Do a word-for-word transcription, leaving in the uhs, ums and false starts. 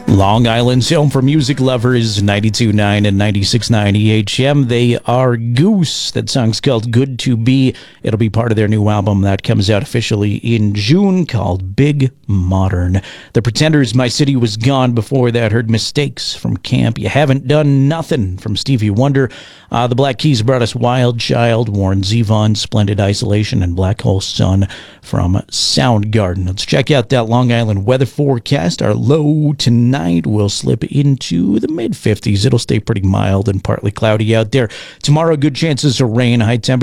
Long Island's home for music lovers, ninety-two point nine and ninety-six point nine E H M. They are Goose. That song's called Good to Be. It'll be part of their new album that comes out officially in June called Big Modern. The Pretenders, My City Was Gone. Before that, heard Mistakes from Camp. You Haven't Done Nothing from Stevie Wonder. Uh, the Black Keys brought us Wild Child, Warren Zevon, Splendid Isolation, and Black Hole Sun from Soundgarden. Let's check out that Long Island weather forecast. Our low tonight will slip into the mid fifties. It'll stay pretty mild and partly cloudy out there. Tomorrow, good chances of rain. High temperature